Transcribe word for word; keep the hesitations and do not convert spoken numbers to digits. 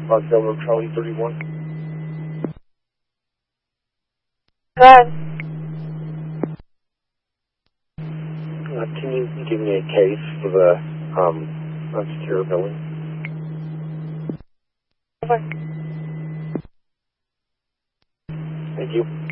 Clarksdale Road, Charlie thirty-one. Good. Uh, can you give me a case for the um, unsecure building? Over. Thank you.